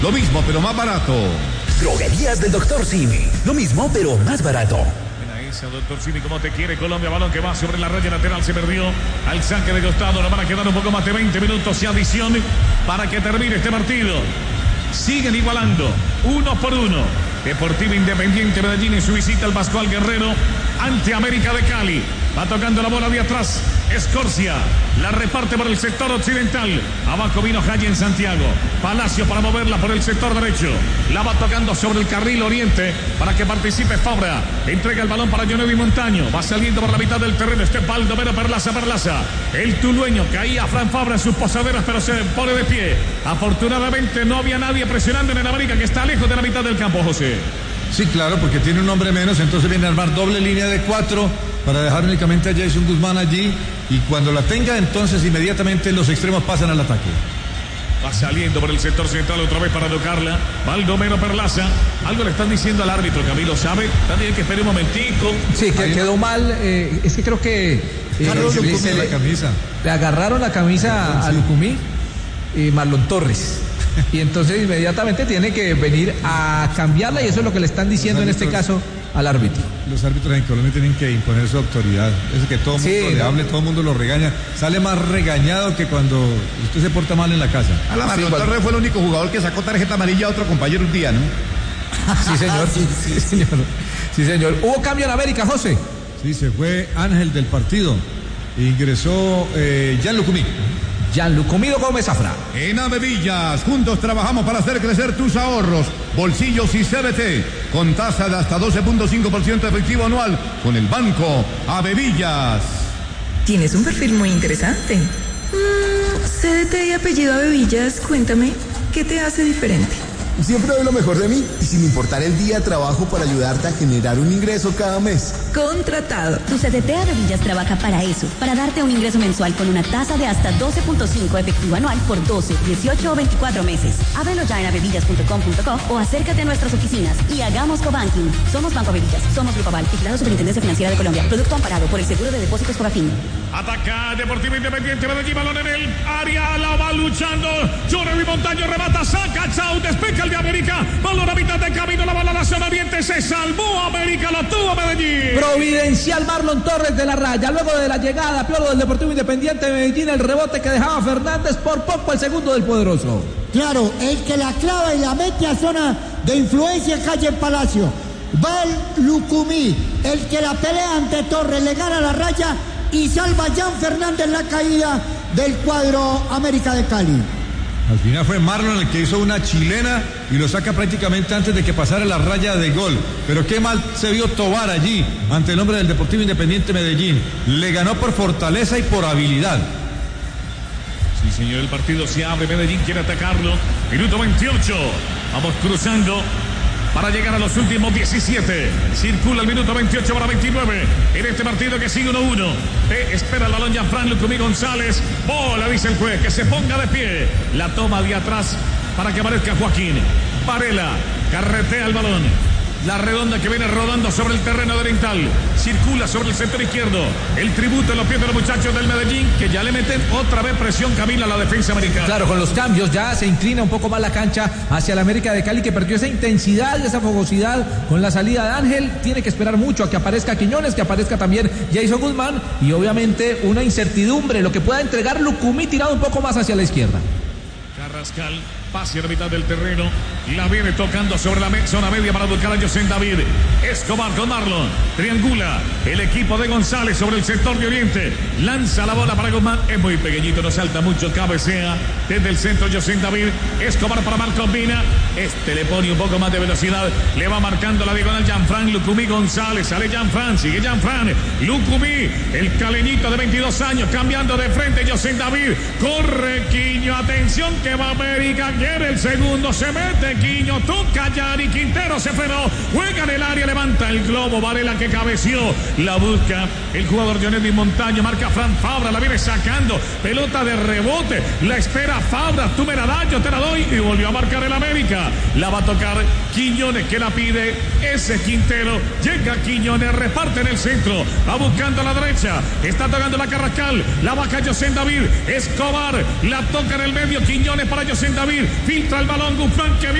Lo mismo, pero más barato. Droguerías del Dr. Simi. Lo mismo, pero más barato. Doctor Simi, como te quiere Colombia, balón que va sobre la raya lateral, se perdió al saque de costado, nos van a quedar un poco más de 20 minutos y adición para que termine este partido. Siguen igualando, 1-1. Deportivo Independiente Medellín en su visita al Pascual Guerrero ante América de Cali. Va tocando la bola de atrás, Escorcia, la reparte por el sector occidental. Abajo vino Jaya en Santiago. Palacio para moverla por el sector derecho. La va tocando sobre el carril oriente para que participe Fabra. Entrega el balón para Johnny Montaño. Va saliendo por la mitad del terreno. Baldomero Perlaza. El tulueño caía Fran Fabra en sus posaderas, pero se pone de pie. Afortunadamente no había nadie presionando en el América, que está lejos de la mitad del campo, José. Sí, claro, porque tiene un hombre menos, entonces viene a armar doble línea de 4 para dejar únicamente a Jason Guzmán allí, y cuando la tenga, entonces inmediatamente los extremos pasan al ataque. Va saliendo por el sector central otra vez para tocarla. Baldomero Perlaza. Algo le están diciendo al árbitro, Camilo, ¿sabe? También que espere un momentico. Sí, que quedó mal. Es que creo que le agarraron la camisa a Lucumí y Marlon Torres. Y entonces inmediatamente tiene que venir a cambiarla, y eso es lo que le están diciendo en este caso al árbitro. Los árbitros en Colombia tienen que imponer su autoridad. Es que todo el mundo le hable, todo el mundo lo regaña. Sale más regañado que cuando usted se porta mal en la casa. Marlon Torres fue el único jugador que sacó tarjeta amarilla a otro compañero un día, ¿no? Sí, señor. Sí, señor. ¿Hubo cambio en América, José? Sí, se fue Ángel del partido. Ingresó Jan Lucumí. Gianlucomido Gómez Zafra. En Avevillas, juntos trabajamos para hacer crecer tus ahorros, bolsillos y CBT, con tasa de hasta 12.5% efectivo anual, con el banco Avevillas. Tienes un perfil muy interesante. CDT y apellido Avevillas, cuéntame, ¿qué te hace diferente? Siempre doy lo mejor de mí y sin importar el día trabajo para ayudarte a generar un ingreso cada mes. Contratado. Tu CDT Avevillas trabaja para eso, para darte un ingreso mensual con una tasa de hasta 12.5 efectivo anual por 12, 18 o 24 meses. Ábrelo ya en avevillas.com.co o acércate a nuestras oficinas y hagamos cobanking. Somos Banco Avevillas, somos Grupo Aval, vigilado Superintendencia Financiera de Colombia. Producto amparado por el Seguro de Depósitos Cobafin. Ataca Deportivo Independiente Medellín, balón en el área, la va luchando. Johnny Montaño remata, saca, chau, despeja el de América. Balón a mitad de camino, la bola a la zona oriente, se salvó América, lo tuvo Medellín. Providencial Marlon Torres de la raya. Luego de la llegada, Piolo del Deportivo Independiente de Medellín, el rebote que dejaba Fernández, por poco el segundo del poderoso. Claro, el que la clava y la mete a zona de influencia calle en Palacio. Va el Lucumí, el que la pelea ante Torres, le gana la raya y salva a Jan Fernández la caída del cuadro América de Cali. Al final fue Marlon el que hizo una chilena y lo saca prácticamente antes de que pasara la raya de gol. Pero qué mal se vio Tobar allí ante el hombre del Deportivo Independiente Medellín. Le ganó por fortaleza y por habilidad. Sí, señor, el partido se abre. Medellín quiere atacarlo. Minuto 28. Vamos cruzando para llegar a los últimos 17. Circula el minuto 28 para 29. En este partido que sigue 1-1. Espera el balón Jean-Fran Lucumí González. Bola, dice el juez, que se ponga de pie. La toma de atrás para que aparezca Joaquín Varela. Carretea el balón. La redonda que viene rodando sobre el terreno oriental. Circula sobre el sector izquierdo. El tributo en los pies de los muchachos del Medellín, que ya le meten otra vez presión, Camila, a la defensa americana. Claro, con los cambios ya se inclina un poco más la cancha hacia la América de Cali, que perdió esa intensidad, esa fogosidad con la salida de Ángel. Tiene que esperar mucho a que aparezca Quiñones, que aparezca también Jason Guzmán, y obviamente una incertidumbre, lo que pueda entregar Lucumí tirado un poco más hacia la izquierda. Carrascal pase a la mitad del terreno, la viene tocando sobre la zona media para buscar a José David. Escobar con Marlon, triangula el equipo de González sobre el sector de oriente, lanza la bola para Guzmán, es muy pequeñito, no salta mucho, cabecea desde el centro José David. Escobar para Marcos Vina, le pone un poco más de velocidad, le va marcando la diagonal Jean-Fran Lucumí González, sale Jean-Fran, sigue Jean-Fran Lucumí, el caleñito de 22 años, cambiando de frente José David, corre Quiño, atención que va América, quiere el segundo, se mete Quiño, toca Yari, Quintero se frenó, juega en el área, levanta el globo, Varela que cabeció, la busca el jugador Johnny Montaño, marca Fran Fabra, la viene sacando, pelota de rebote, la espera Fabra, tú me la das, yo te la doy, y volvió a marcar el América, la va a tocar Quiñones que la pide, ese Quintero, llega Quiñones, reparte en el centro, va buscando a la derecha, está tocando la Carrascal, la baja José David, Escobar, la toca en el medio, Quiñones para José David, filtra el balón Guzmán que